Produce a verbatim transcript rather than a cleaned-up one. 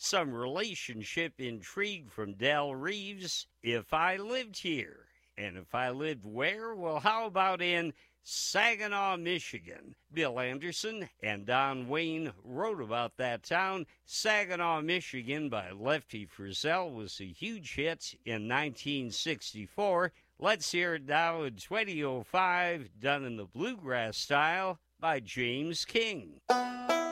Some relationship intrigue from Del Reeves, If I Lived Here. And if I lived where? Well, how about in Saginaw, Michigan? Bill Anderson and Don Wayne wrote about that town. Saginaw, Michigan by Lefty Frizzell was a huge hit in nineteen sixty-four. Let's hear it now in twenty oh five, done in the bluegrass style by James King.